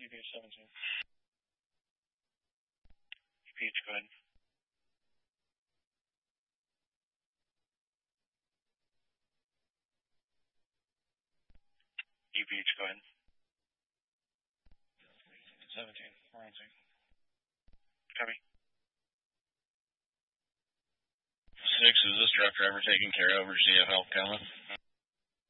UPH 17. UPH, go ahead. UPH, go ahead. 17, we're on scene. Copy. 6, is this truck driver taking care of, or does he have help coming?